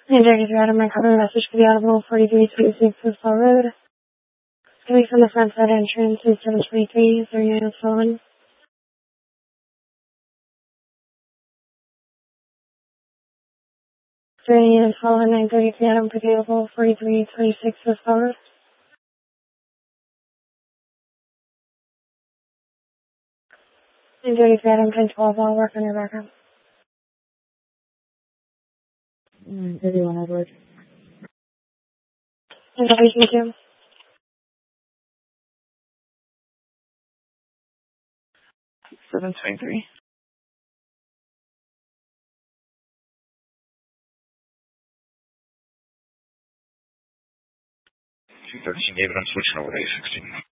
And Jack, if you're out of my cover message for the Audible 4336 Fall Road. Coming from the front side entrance is 723, 39 Sullivan. 38 Sullivan, 933 Adam available, 4326 Fall Road. And 33 Adam, 1012, I'll work on your background. 31 Edward. And W22. 723. 213 David, I'm switching over to A16.